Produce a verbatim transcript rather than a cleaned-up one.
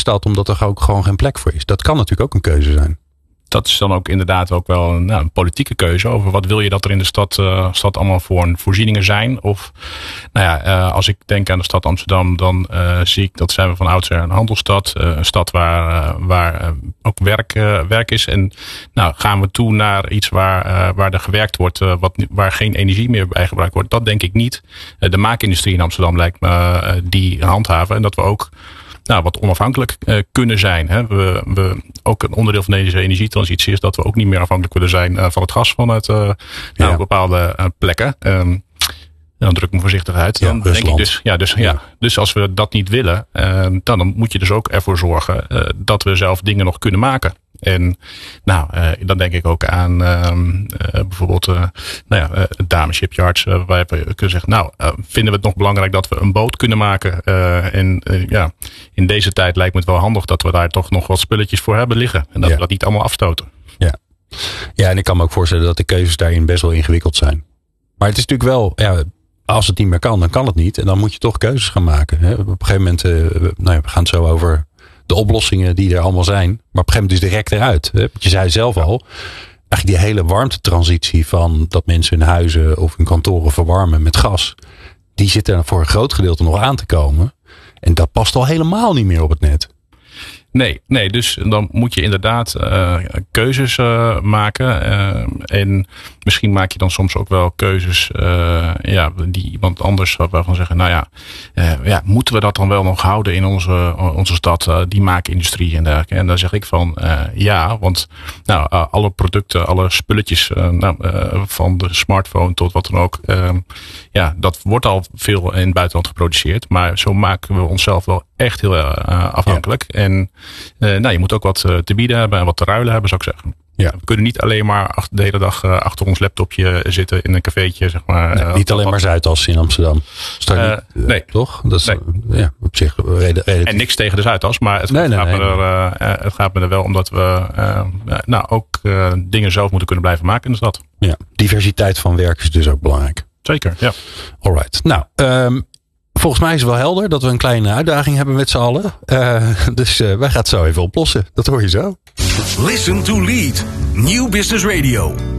stad omdat er ook gewoon geen plek voor is. Dat kan natuurlijk ook een keuze zijn. Dat is dan ook inderdaad ook wel een, nou, een politieke keuze over wat wil je dat er in de stad, uh, stad allemaal voor voorzieningen zijn. Of nou ja, uh, als ik denk aan de stad Amsterdam, dan uh, zie ik dat zijn we van oudsher een handelsstad. Uh, een stad waar, uh, waar uh, ook werk, uh, werk is. En nou gaan we toe naar iets waar, uh, waar er gewerkt wordt, uh, wat, waar geen energie meer bij gebruikt wordt. Dat denk ik niet. Uh, de maakindustrie in Amsterdam lijkt me uh, die handhaven. En dat we ook Nou, wat onafhankelijk uh, kunnen zijn. Hè. We, we, ook een onderdeel van deze energietransitie is dat we ook niet meer afhankelijk willen zijn uh, van het gas vanuit uh, nou, ja. bepaalde uh, plekken. Um, dan druk ik me voorzichtig uit. Dan ja, denk ik dus, ja, dus, ja. Ja, dus als we dat niet willen, uh, dan, dan moet je dus ook ervoor zorgen uh, dat we zelf dingen nog kunnen maken. En nou, uh, dan denk ik ook aan uh, uh, bijvoorbeeld uh, nou ja, uh, Damen Shipyards. Uh, waar we kunnen zeggen, nou, uh, vinden we het nog belangrijk dat we een boot kunnen maken. Uh, en uh, ja, in deze tijd lijkt me het wel handig dat we daar toch nog wat spulletjes voor hebben liggen. En dat ja. we dat niet allemaal afstoten. Ja. ja, en ik kan me ook voorstellen dat de keuzes daarin best wel ingewikkeld zijn. Maar het is natuurlijk wel, ja, als het niet meer kan, dan kan het niet. En dan moet je toch keuzes gaan maken. Hè. Op een gegeven moment, uh, nou ja, we gaan het zo over de oplossingen die er allemaal zijn. Maar op een gegeven moment is de rek eruit. Hè. Je zei zelf al, eigenlijk die hele warmtetransitie van dat mensen hun huizen of hun kantoren verwarmen met gas. Die zit er voor een groot gedeelte nog aan te komen. En dat past al helemaal niet meer op het net. Nee, nee, dus dan moet je inderdaad uh, keuzes uh, maken. Uh, en misschien maak je dan soms ook wel keuzes uh, ja, die iemand anders waarvan zeggen, nou ja, uh, ja, moeten we dat dan wel nog houden in onze, onze stad, uh, die maakindustrie en dergelijke. En dan zeg ik van uh, ja, want nou, uh, alle producten, alle spulletjes, uh, nou, uh, van de smartphone tot wat dan ook, uh, ja, dat wordt al veel in het buitenland geproduceerd. Maar zo maken we onszelf wel echt heel uh, afhankelijk. Ja. En Uh, nou, je moet ook wat uh, te bieden hebben en wat te ruilen hebben, zou ik zeggen. Ja. We kunnen niet alleen maar ach, de hele dag uh, achter ons laptopje zitten in een cafeetje, zeg maar. Nee, uh, niet alleen wat, maar Zuidas in Amsterdam. Uh, niet, uh, nee. Toch? Dat is nee. uh, ja, op zich reden, reden. En niks tegen de Zuidas, maar het, nee, nee, gaat, nee, me nee. Er, uh, het gaat me er wel om dat we uh, nou, ook uh, dingen zelf moeten kunnen blijven maken in de stad. Ja, diversiteit van werk is dus ook belangrijk. Zeker, ja. Alright. Nou, um, volgens mij is het wel helder dat we een kleine uitdaging hebben met z'n allen. Uh, dus uh, wij gaan het zo even oplossen. Dat hoor je zo. Listen to Lead. Nieuw Business Radio.